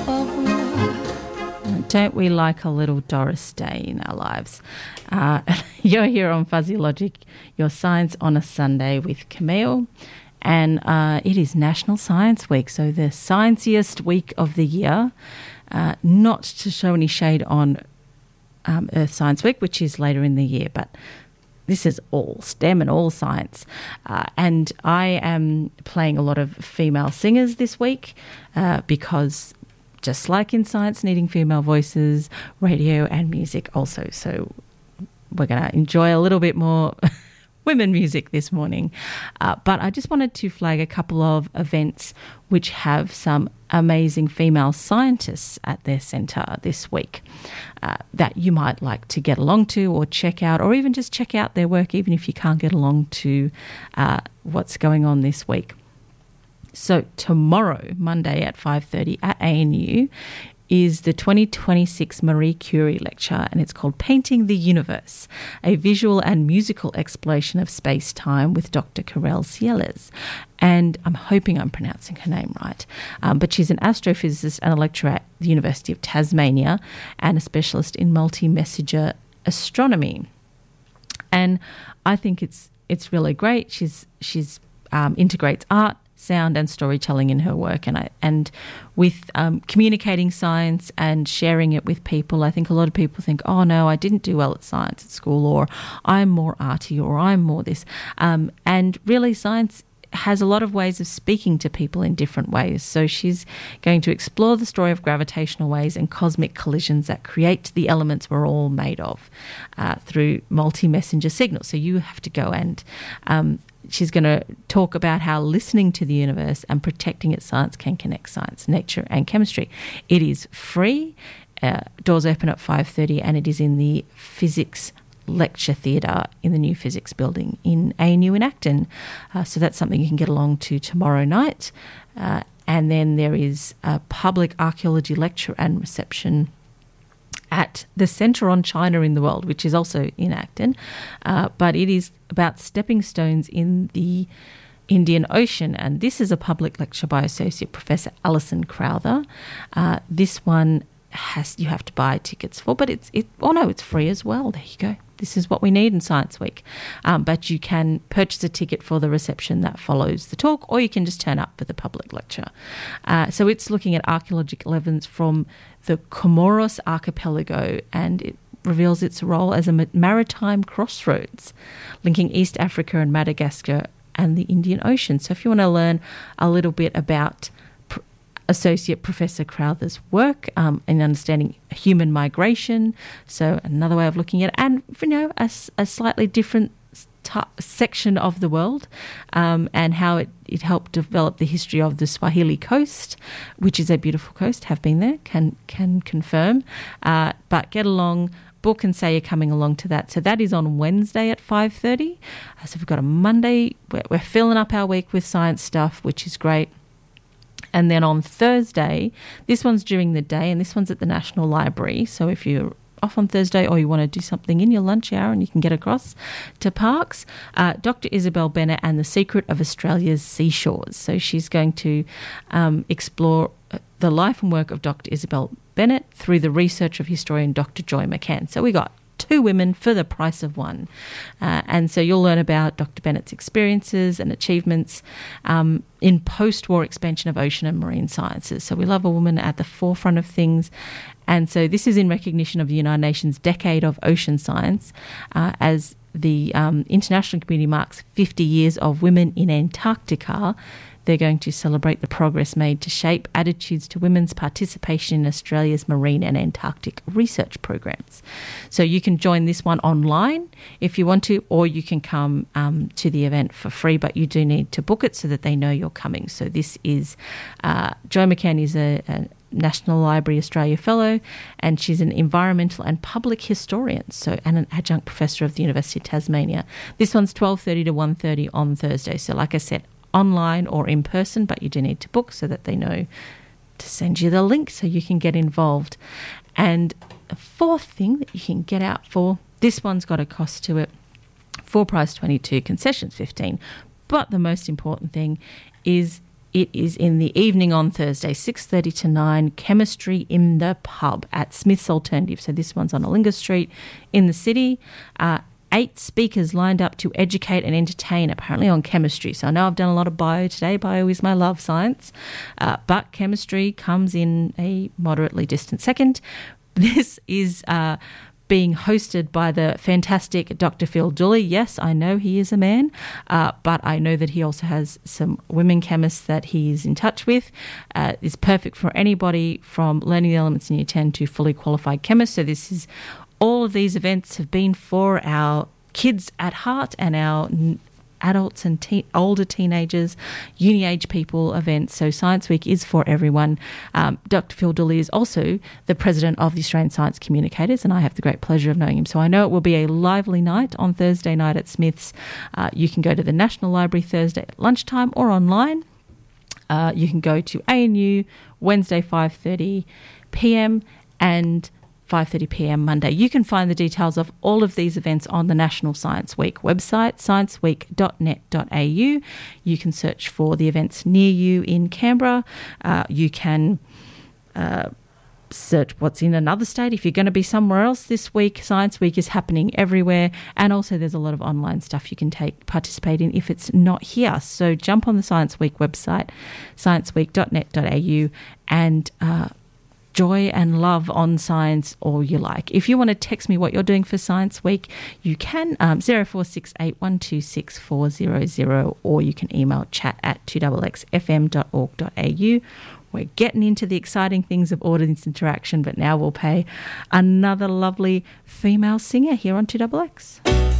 Don't we like a little Doris Day in our lives? You're here on Fuzzy Logic, your Science on a Sunday with Camille, and it is National Science Week, so the scienciest week of the year. Not to show any shade on Earth Science Week, which is later in the year, but this is all STEM and all science. And I am playing a lot of female singers this week because just like in science, needing female voices, radio and music also. So we're going to enjoy a little bit more women music this morning. But I just wanted to flag a couple of events which have some amazing female scientists at their centre this week that you might like to get along to or check out, or even just check out their work, even if you can't get along to what's going on this week. So tomorrow, Monday at 5:30 at ANU, is the 2026 Marie Curie lecture, and it's called Painting the Universe, a visual and musical exploration of space-time with Dr. Karel Cielles. And I'm hoping I'm pronouncing her name right. But she's an astrophysicist and a lecturer at the University of Tasmania and a specialist in multi-messenger astronomy. And I think it's really great. She's integrates art, sound and storytelling in her work, and with communicating science and sharing it with people. I think a lot of people think, oh no, I didn't do well at science at school, or I'm more arty, or I'm more this. And really science has a lot of ways of speaking to people in different ways. So she's going to explore the story of gravitational waves and cosmic collisions that create the elements we're all made of through multi-messenger signals. So you have to go and she's going to talk about how listening to the universe and protecting its science can connect science, nature and chemistry. It is free. Doors open at 5:30 and it is in the Physics Lecture Theatre in the new Physics Building in ANU in Acton. So that's something you can get along to tomorrow night. And then there is a public archaeology lecture and reception at the Centre on China in the World, which is also in Acton. But it is about stepping stones in the Indian Ocean. And this is a public lecture by Associate Professor Alison Crowther. This one you have to buy tickets for, but it's free as well. There you go. This is what we need in Science Week. But you can purchase a ticket for the reception that follows the talk, or you can just turn up for the public lecture. So it's looking at archaeological evidence from the Comoros archipelago, and it reveals its role as a maritime crossroads linking East Africa and Madagascar and the Indian Ocean. So if you want to learn a little bit about Associate Professor Crowther's work in understanding human migration, so another way of looking at it, and a slightly different section of the world, and how it helped develop the history of the Swahili coast, which is a beautiful coast. Have been there, can confirm. But get along, book and say you're coming along to that. So that is on Wednesday at 5:30. So we've got a Monday. We're filling up our week with science stuff, which is great. And then on Thursday, this one's during the day, and this one's at the National Library. So if you're off on Thursday or you want to do something in your lunch hour and you can get across to Parks, Dr. Isabel Bennett and the Secret of Australia's Seashores. So she's going to explore the life and work of Dr. Isabel Bennett through the research of historian Dr. Joy McCann. So we got two women for the price of one. And so you'll learn about Dr. Bennett's experiences and achievements in post-war expansion of ocean and marine sciences. So we love a woman at the forefront of things. And so this is in recognition of the United Nations Decade of Ocean Science, as the international community marks 50 years of women in Antarctica. They're going to celebrate the progress made to shape attitudes to women's participation in Australia's marine and Antarctic research programs. So you can join this one online if you want to, or you can come to the event for free, but you do need to book it so that they know you're coming. So this is, Joy McCann is a National Library Australia Fellow, and she's an environmental and public historian, and an adjunct professor of the University of Tasmania. This one's 12:30 to 1:30 on Thursday. So like I said, online or in person, but you do need to book so that they know to send you the link so you can get involved. And the fourth thing that you can get out for, this one's got a cost to it. Full price $22, concessions $15. But the most important thing is it is in the evening on Thursday, 6:30 to 9, Chemistry in the Pub at Smith's Alternative. So this one's on Allinga Street in the city. 8 speakers lined up to educate and entertain, apparently on chemistry. So I know I've done a lot of bio today. Bio is my love science. But chemistry comes in a moderately distant second. This is being hosted by the fantastic Dr. Phil Dooley. Yes, I know he is a man, but I know that he also has some women chemists that he is in touch with. It's perfect for anybody from learning the elements in Year 10 to fully qualified chemists. So this is all of these events have been for our kids at heart and our adults and older teenagers, uni-age people events. So Science Week is for everyone. Dr. Phil Dooley is also the president of the Australian Science Communicators, and I have the great pleasure of knowing him. So I know it will be a lively night on Thursday night at Smith's. You can go to the National Library Thursday at lunchtime or online. You can go to ANU Wednesday 5:30 p.m. and 5:30 p.m. Monday. You can find the details of all of these events on the National Science Week website, scienceweek.net.au. You can search for the events near you in Canberra. You can search what's in another state. If you're going to be somewhere else this week, Science Week is happening everywhere. And also there's a lot of online stuff you can participate in if it's not here. So jump on the Science Week website, scienceweek.net.au, and joy and love on science all you like. If you want to text me what you're doing for Science Week, you can 0468126400, or you can email chat@2xxfm.org.au. We're getting into the exciting things of audience interaction, but now we'll pay another lovely female singer here on 2XX.